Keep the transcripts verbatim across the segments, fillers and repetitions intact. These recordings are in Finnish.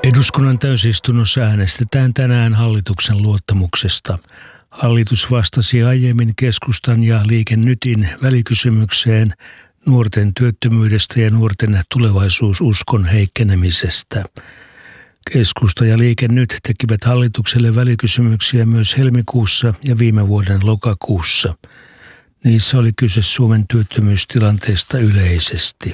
Eduskunnan täysistunnossa äänestetään tänään hallituksen luottamuksesta. Hallitus vastasi aiemmin keskustan ja Liike Nytin välikysymykseen nuorten työttömyydestä ja nuorten tulevaisuususkon heikkenemisestä. Keskusta ja Liike Nyt tekivät hallitukselle välikysymyksiä myös helmikuussa ja viime vuoden lokakuussa. Niissä oli kyse Suomen työttömyystilanteesta yleisesti.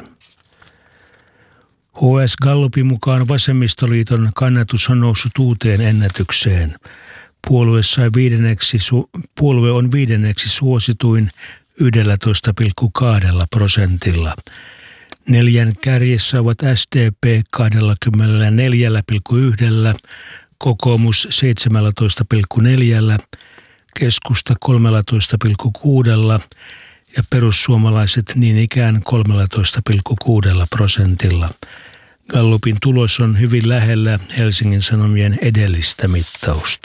H S Gallupin mukaan Vasemmistoliiton kannatus on noussut uuteen ennätykseen. Puolue, sai viidenneksi, puolue on viidenneksi suosituin yksitoista pilkku kaksi prosentilla. Neljän kärjessä ovat S D P kaksikymmentäneljä pilkku yksi, kokoomus seitsemäntoista pilkku neljä, keskusta kolmetoista pilkku kuusi ja perussuomalaiset niin ikään kolmetoista pilkku kuusi prosentilla. Gallupin tulos on hyvin lähellä Helsingin Sanomien edellistä mittausta.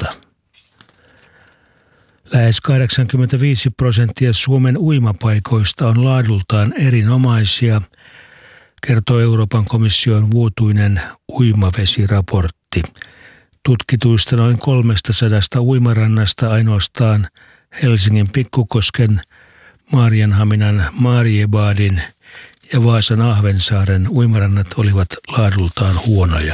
Lähes kahdeksankymmentäviisi prosenttia Suomen uimapaikoista on laadultaan erinomaisia, kertoo Euroopan komission vuotuinen uimavesiraportti. Tutkituista noin kolmestasadasta uimarannasta ainoastaan Helsingin Pikkukosken, Maarianhaminan Mariebadin ja Vaasan Ahvensaaren uimarannat olivat laadultaan huonoja.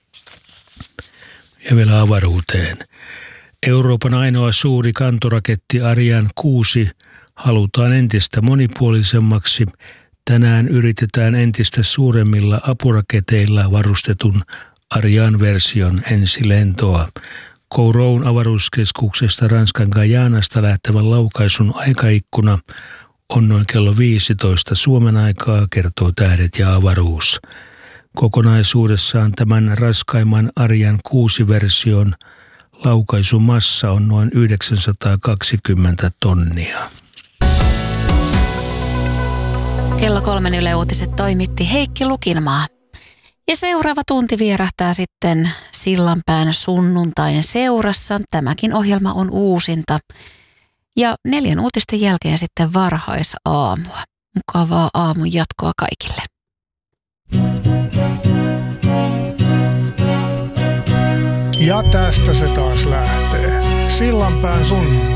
Ja vielä avaruuteen. Euroopan ainoa suuri kantoraketti Ariane kuusi halutaan entistä monipuolisemmaksi. Tänään yritetään entistä suuremmilla apuraketeilla varustetun Ariane-version ensilentoa. Kourou avaruuskeskuksesta Ranskan Guyanasta lähtevän laukaisun aikaikkuna on noin kello viisitoista Suomen aikaa, kertoo Tähdet ja avaruus. Kokonaisuudessaan tämän raskaimman Ariane kuusi-version laukaisumassa on noin yhdeksänsataakaksikymmentä tonnia. Kello kolmen Yle Uutiset toimitti Heikki Lukinmaa. Ja seuraava tunti vierähtää sitten Sillanpään sunnuntain seurassa. Tämäkin ohjelma on uusinta. Ja neljän uutisten jälkeen sitten varhaisaamua. Mukavaa aamun jatkoa kaikille. Ja tästä se taas lähtee. Sillanpään sunnuntai.